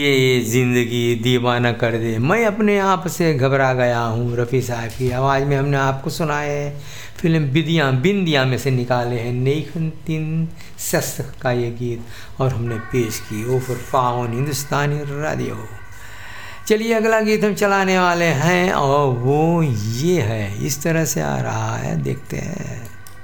ये ज़िंदगी दीवाना कर दे, मैं अपने आप से घबरा गया हूँ। रफ़ी साहब की आवाज़ में हमने आपको सुनाए है। फिल्म बिंदिया बिंदिया में से निकाले हैं नेखन शस्त्र का ये गीत और हमने पेश की ओफर फाउन हिंदुस्तानी रेडियो। चलिए अगला गीत हम चलाने वाले हैं और वो ये है, इस तरह से आ रहा है, देखते हैं।